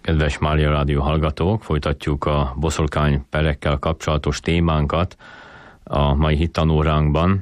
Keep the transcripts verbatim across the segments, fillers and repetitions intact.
Kedves Mária Rádió hallgatók, folytatjuk a boszorkányperekkel kapcsolatos témánkat a mai hittanóránkban.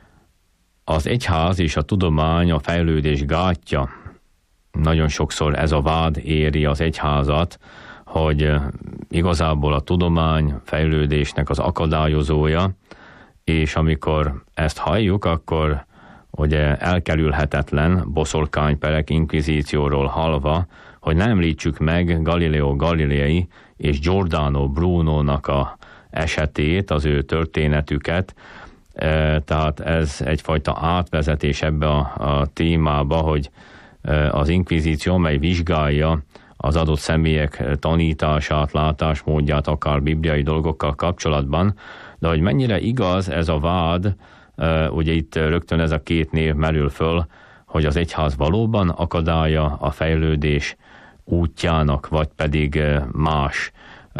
Az egyház és a tudomány a fejlődés gátja. Nagyon sokszor ez a vád éri az egyházat, hogy igazából a tudomány fejlődésnek az akadályozója, és amikor ezt halljuk, akkor ugye elkerülhetetlen boszorkányperek inkvizícióról hallva, hogy nem említsük meg Galileo Galilei és Giordano Brunónak a esetét, az ő történetüket, e, tehát ez egyfajta átvezetés ebbe a, a témába, hogy e, az inkvizíció, mely vizsgálja az adott személyek tanítását, látásmódját, akár bibliai dolgokkal kapcsolatban, de hogy mennyire igaz ez a vád, e, ugye itt rögtön ez a két név merül föl, hogy az egyház valóban akadálya a fejlődés útjának, vagy pedig más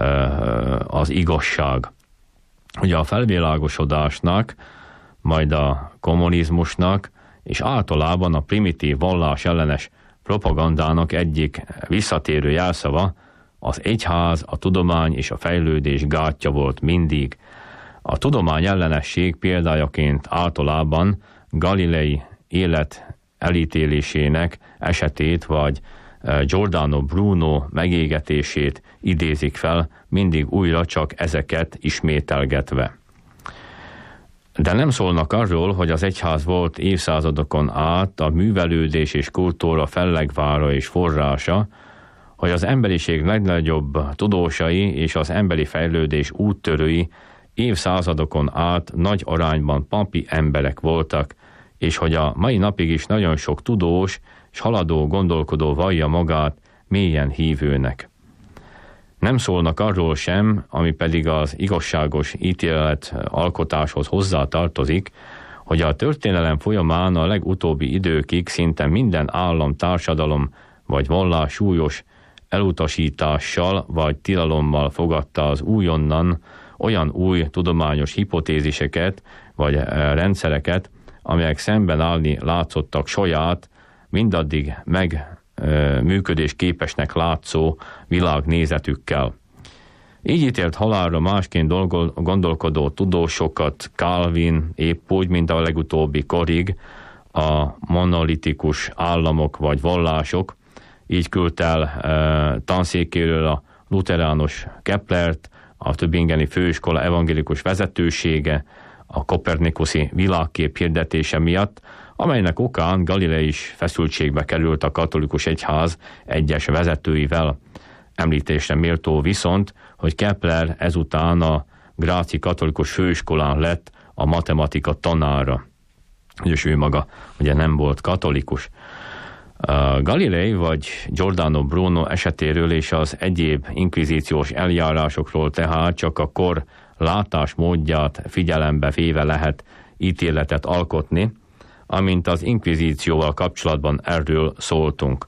az igazság. Ugye a felvilágosodásnak, majd a kommunizmusnak, és általában a primitív vallás ellenes propagandának egyik visszatérő jelszava az egyház, a tudomány és a fejlődés gátja volt mindig. A tudomány ellenesség példájaként általában Galilei élet elítélésének esetét, vagy Giordano Bruno megégetését idézik fel, mindig újra csak ezeket ismételgetve. De nem szólnak arról, hogy az egyház volt évszázadokon át a művelődés és kultúra fellegvára és forrása, hogy az emberiség legnagyobb tudósai és az emberi fejlődés úttörői évszázadokon át nagy arányban papi emberek voltak, és hogy a mai napig is nagyon sok tudós és haladó gondolkodó vallja magát mélyen hívőnek. Nem szólnak arról sem, ami pedig az igazságos ítélet alkotáshoz hozzá tartozik, hogy a történelem folyamán a legutóbbi időkig szinte minden állam, társadalom vagy vallás súlyos elutasítással vagy tilalommal fogadta az újonnan olyan új tudományos hipotéziseket vagy rendszereket, amelyek szemben állni látszottak saját, mindaddig megműködés képesnek látszó világnézetükkel. Így ítélt halálra másként dolgol, gondolkodó tudósokat Calvin épp úgy, mint a legutóbbi korig a monolitikus államok vagy vallások, így küldte el e, tanszékéről a luteránus Keplert, a Tübingeni főiskola evangélikus vezetősége, a kopernikuszi világkép hirdetése miatt, amelynek okán Galilei is feszültségbe került a katolikus egyház egyes vezetőivel. Említésre méltó viszont, hogy Kepler ezután a gráci katolikus főiskolán lett a matematika tanára, és ő maga ugye nem volt katolikus. Galilei vagy Giordano Bruno esetéről és az egyéb inkvizíciós eljárásokról tehát csak a kor látásmódját figyelembe véve lehet ítéletet alkotni, amint az inkvizícióval kapcsolatban erről szóltunk.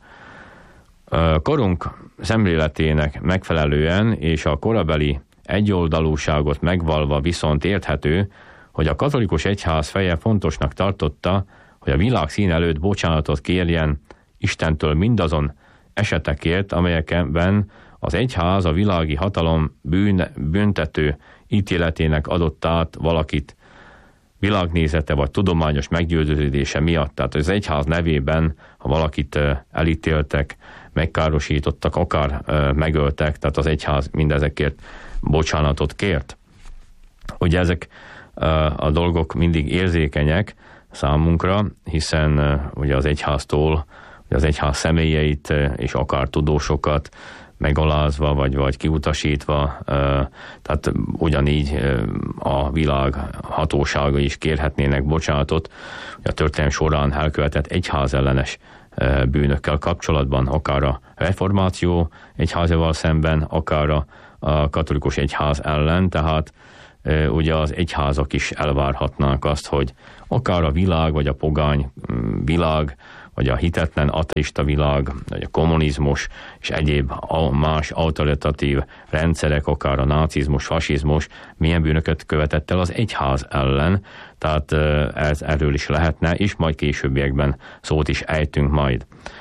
Korunk szemléletének megfelelően és a korabeli egyoldalúságot megvalva viszont érthető, hogy a katolikus egyház feje fontosnak tartotta, hogy a világ szín előtt bocsánatot kérjen Istentől mindazon esetekért, amelyekben az egyház a világi hatalom bűn, büntető ítéletének adott át valakit világnézete vagy tudományos meggyőződése miatt. Tehát az egyház nevében, ha valakit elítéltek, megkárosítottak, akár megöltek, tehát az egyház mindezekért bocsánatot kért. Ugye ezek a dolgok mindig érzékenyek számunkra, hiszen ugye az egyháztól, az egyház személyeit és akár tudósokat megalázva, vagy, vagy kiutasítva, tehát ugyanígy a világ hatósága is kérhetnének bocsánatot a történelem során elkövetett egyházellenes bűnökkel kapcsolatban, akár a reformáció egyházával szemben, akár a, a katolikus egyház ellen, tehát ugye az egyházak is elvárhatnák azt, hogy akár a világ, vagy a pogány világ, vagy a hitetlen ateista világ, vagy a kommunizmus és egyéb más autoritatív rendszerek, akár a nácizmus, fasizmus, milyen bűnöket követett el az egyház ellen, tehát ez erről is lehetne, és majd későbbiekben szót is ejtünk majd.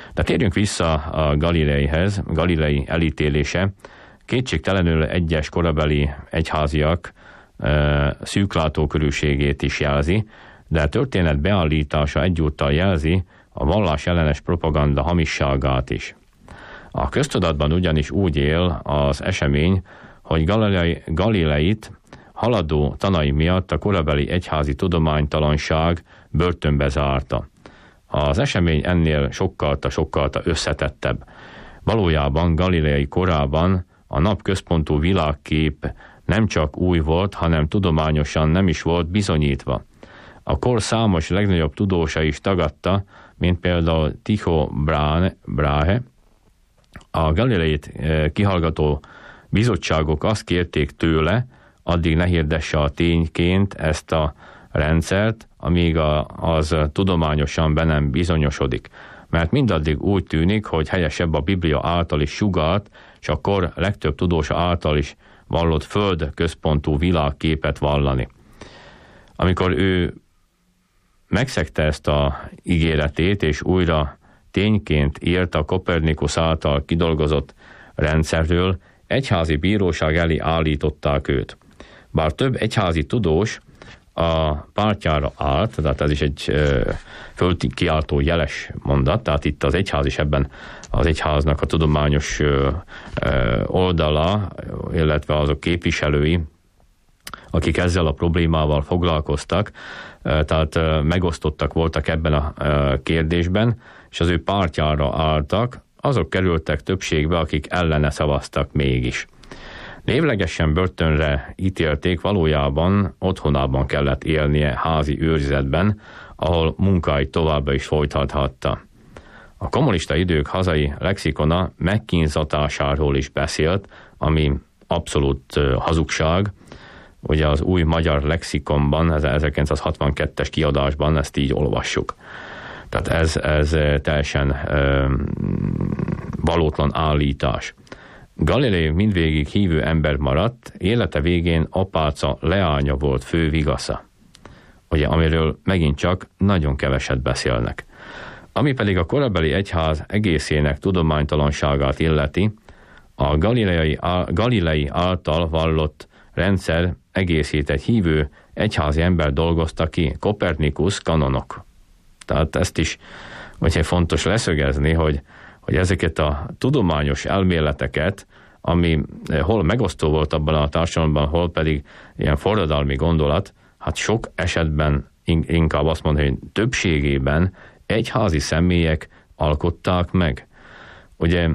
De térjünk vissza a Galileihez, Galilei elítélése. Kétségtelenül egyes korabeli egyháziak e, szűklátókörűségét is jelzi, de a történet beállítása egyúttal jelzi a vallás ellenes propaganda hamisságát is. A köztudatban ugyanis úgy él az esemény, hogy Galilei, Galileit haladó tanai miatt a korabeli egyházi tudománytalanság börtönbe zárta. Az esemény ennél sokkal-sokkal összetettebb. Valójában Galilei korában a napközpontú világkép nem csak új volt, hanem tudományosan nem is volt bizonyítva. A kor számos legnagyobb tudósa is tagadta, mint például Tycho Brahe. A Galileit kihallgató bizottságok azt kérték tőle, addig ne hirdesse a tényként ezt a rendszert, amíg a, az tudományosan be nem bizonyosodik. Mert mindaddig úgy tűnik, hogy helyesebb a Biblia által is sugalt, és a kor legtöbb tudósa által is vallott föld központú világképet vallani. Amikor ő megszegte ezt a ígéretét, és újra tényként írt a Kopernikusz által kidolgozott rendszerről, egyházi bíróság elé állították őt. Bár több egyházi tudós a pártjára állt, tehát ez is egy földkiáltó jeles mondat, tehát itt az egyház is ebben az egyháznak a tudományos ö, ö, oldala, illetve azok képviselői, akik ezzel a problémával foglalkoztak, ö, tehát ö, megosztottak voltak ebben a ö, kérdésben, és az ő pártjára álltak, azok kerültek többségbe, akik ellene szavaztak mégis. Névlegesen börtönre ítélték, valójában otthonában kellett élnie házi őrizetben, ahol munkáit továbbra is folytathatta. A kommunista idők hazai lexikona megkínzatásáról is beszélt, ami abszolút hazugság. Ugye az új magyar lexikonban, az ezerkilencszázhatvankettes kiadásban ezt így olvassuk. Tehát ez, ez teljesen e, valótlan állítás. Galilei mindvégig hívő ember maradt, élete végén apáca leánya volt fő vigasza, ugye, amiről megint csak nagyon keveset beszélnek. Ami pedig a korabeli egyház egészének tudománytalanságát illeti, a Galilei, Galilei által vallott rendszer egészét egy hívő egyházi ember dolgozta ki, Kopernikusz kanonok. Tehát ezt is vagy fontos leszögezni, hogy, hogy ezeket a tudományos elméleteket, ami hol megosztó volt abban a társadalomban, hol pedig ilyen forradalmi gondolat, hát sok esetben inkább azt mondani, hogy többségében egyházi személyek alkották meg. Ugye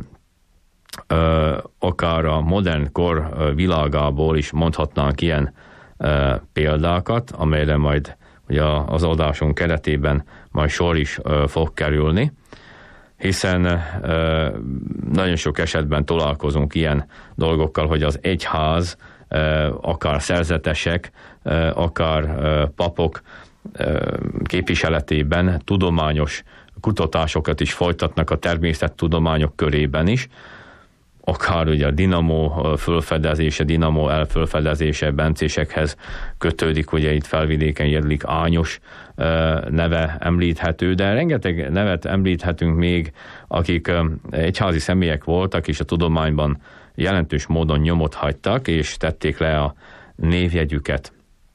ö, akár a modern kor világából is mondhatnánk ilyen ö, példákat, amelyre majd ugye az adásunk keretében majd sor is ö, fog kerülni, hiszen ö, nagyon sok esetben találkozunk ilyen dolgokkal, hogy az egyház, ö, akár szerzetesek, ö, akár ö, papok ö, képviseletében tudományos kutatásokat is folytatnak a természettudományok körében is, akár ugye a dinamó fölfedezése, dinamó elfölfedezése bencésekhez kötődik, ugye itt felvidéken Jedlik Ányos neve említhető, de rengeteg nevet említhetünk még, akik egyházi személyek voltak, és a tudományban jelentős módon nyomot hagytak, és tették le a névjegyüket.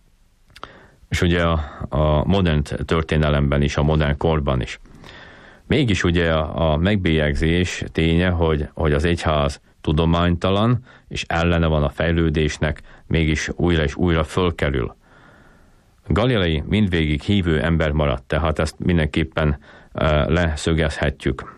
És ugye a, a modern történelemben is, a modern korban is. Mégis ugye a megbélyegzés ténye, hogy, hogy az egyház tudománytalan, és ellene van a fejlődésnek, mégis újra és újra fölkerül. Galilei mindvégig hívő ember maradt, tehát ezt mindenképpen uh, leszögezhetjük.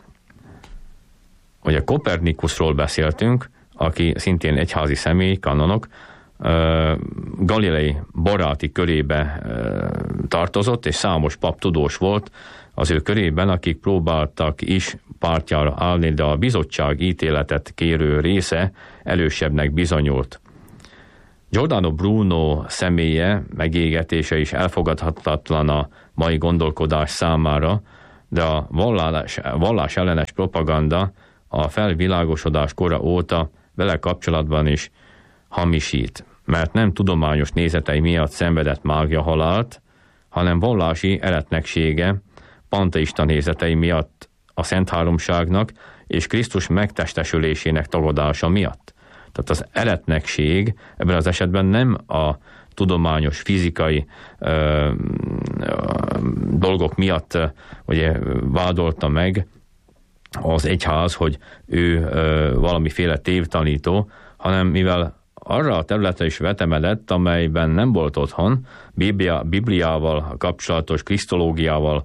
Ugye Kopernikuszról beszéltünk, aki szintén egyházi személy, kanonok, uh, Galilei baráti körébe uh, tartozott, és számos pap tudós volt az ő körében, akik próbáltak is pártjára állni, de a bizottság ítéletet kérő része erősebbnek bizonyult. Giordano Bruno személye, megégetése is elfogadhatatlan a mai gondolkodás számára, de a vallás, vallás ellenes propaganda a felvilágosodás kora óta vele kapcsolatban is hamisít, mert nem tudományos nézetei miatt szenvedett mágia halált, hanem vallási eretneksége, panteista nézetei miatt a Szent Háromságnak és Krisztus megtestesülésének tagadása miatt. Tehát az eretnekség ebben az esetben nem a tudományos, fizikai ö, ö, dolgok miatt ugye, vádolta meg az egyház, hogy ő ö, valamiféle tévtanító, hanem mivel arra a területre is vetemedett, amelyben nem volt otthon, Biblia, Bibliával kapcsolatos, krisztológiával,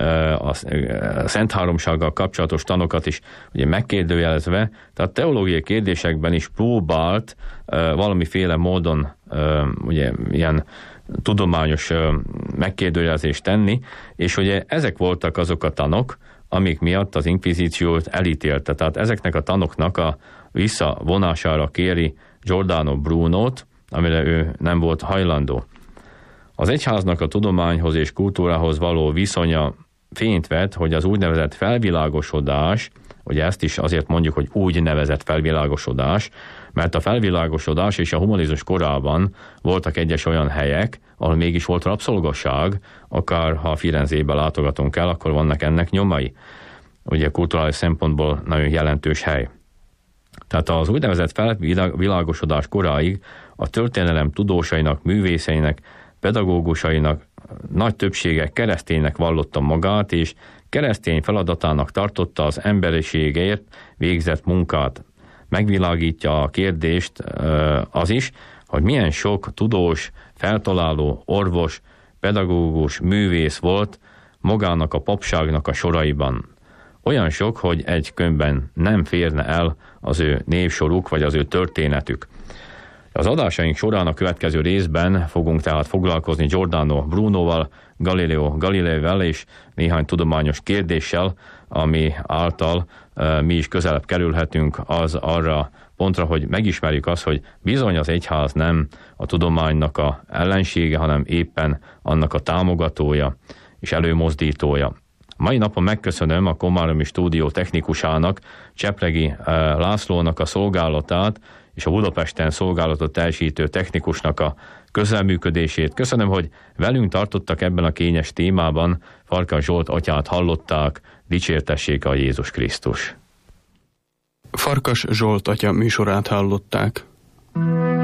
a Szent Háromsággal kapcsolatos tanokat is ugye megkérdőjelezve, tehát teológiai kérdésekben is próbált valamiféle módon ugye ilyen tudományos megkérdőjelezést tenni, és ugye ezek voltak azok a tanok, amik miatt az inkvizíciót elítélte. Tehát ezeknek a tanoknak a visszavonására kéri Giordano Brunót, amire ő nem volt hajlandó. Az egyháznak a tudományhoz és kultúrához való viszonya fényt vett, hogy az úgynevezett felvilágosodás, ugye ezt is azért mondjuk, hogy úgynevezett felvilágosodás, mert a felvilágosodás és a humanizmus korában voltak egyes olyan helyek, ahol mégis volt rabszolgaság, akár ha Firenzébe látogatunk el, akkor vannak ennek nyomai. Ugye kulturális szempontból nagyon jelentős hely. Tehát az úgynevezett felvilágosodás koráig a történelem tudósainak, művészeinek, pedagógusainak nagy többsége kereszténynek vallotta magát, és keresztény feladatának tartotta az emberiségért végzett munkát. Megvilágítja a kérdést az is, hogy milyen sok tudós, feltaláló, orvos, pedagógus, művész volt magának a papságnak a soraiban. Olyan sok, hogy egy könyvben nem férne el az ő névsoruk, vagy az ő történetük. Az adásaink során a következő részben fogunk tehát foglalkozni Giordano Brunóval, Galileo Galileivel és néhány tudományos kérdéssel, ami által uh, mi is közelebb kerülhetünk az arra pontra, hogy megismerjük azt, hogy bizony az egyház nem a tudománynak a ellensége, hanem éppen annak a támogatója és előmozdítója. Mai napon megköszönöm a Komáromi stúdió technikusának, Csepregi uh, Lászlónak a szolgálatát, és a Budapesten szolgálatot teljesítő technikusnak a közelműködését. Köszönöm, hogy velünk tartottak ebben a kényes témában. Farkas Zsolt atyát hallották, dicsértessék a Jézus Krisztus. Farkas Zsolt atya műsorát hallották.